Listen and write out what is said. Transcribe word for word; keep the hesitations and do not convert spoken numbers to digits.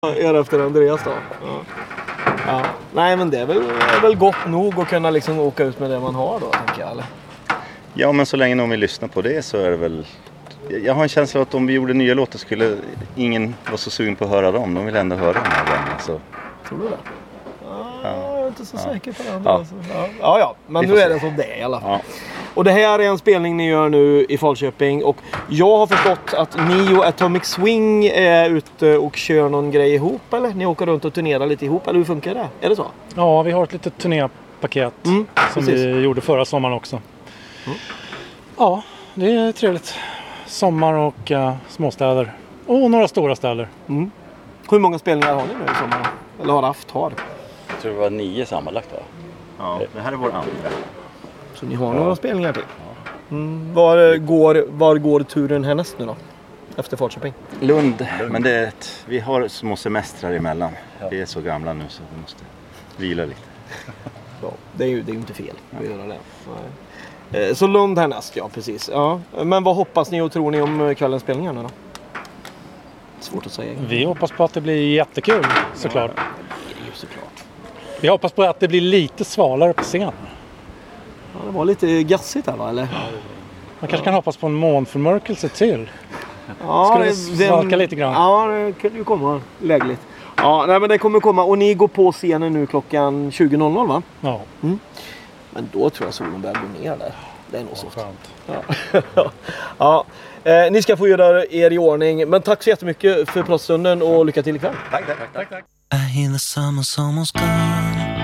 er efter Andreas då. Ja. Ja. Nej, men det är väl, är väl gott nog att kunna liksom åka ut med det man har då, tänker jag, eller? Ja, men så länge någon vill lyssna på det så är det väl... Jag har en känsla av att om vi gjorde nya låtar skulle ingen vara så sugen på att höra dem. De vill ändå höra dem här gamla, så... Tror du det? Ja, jag är inte så ja. säker på det. Ja. Alltså. Ja. ja, ja, men nu är det som det är i alla fall. Ja. Och det här är en spelning ni gör nu i Falköping. Och jag har förstått att ni och Atomic Swing är ute och kör någon grej ihop, eller? Ni åker runt och turnerar lite ihop, eller hur funkar det? Är det så? Ja, vi har ett litet turnépaket mm, som precis. vi gjorde förra sommaren också. Mm. Ja, det är trevligt. Sommar och uh, småstäder. Och några stora städer. Mm. Hur många spelningar har ni nu i sommar? Eller har haft, har? Jag tror det var nio sammanlagt, va? Ja, det här är vår andra. Så ni har ja. några spelningar till? Mm. Var, går, var går turen härnäst nu då? Efter Falköping? Lund. Men det är ett, vi har små semestrar emellan. Ja. Vi är så gamla nu så vi måste vila lite. Ja, det är ju, det är ju inte fel att göra det. Nej. Så Lund härnäst, ja precis. Ja. Men vad hoppas ni och tror ni om kvällens spelningar nu då? Svårt att säga. Vi hoppas på att det blir jättekul, såklart. Ja, det är ju såklart. Vi hoppas på att det blir lite svalare på scen. Ja, det var lite gassigt här, va? Eller? Man kanske kan hoppas på en månförmörkelse till. Ja, ska det, det svalka den, lite grann? Ja, det kan ju komma lägligt. Ja, nej, men det kommer komma. Och ni går på scenen nu klockan tjugo noll noll, va? Ja. Mm. Men då tror jag solen börjar gå ner där. Det är nog så. Ja. ja. Eh, ni ska få göra er i ordning. Men tack så jättemycket för pratstunden och lycka till ikväll. Tack, tack, tack, tack. I hear the summer's almost gone.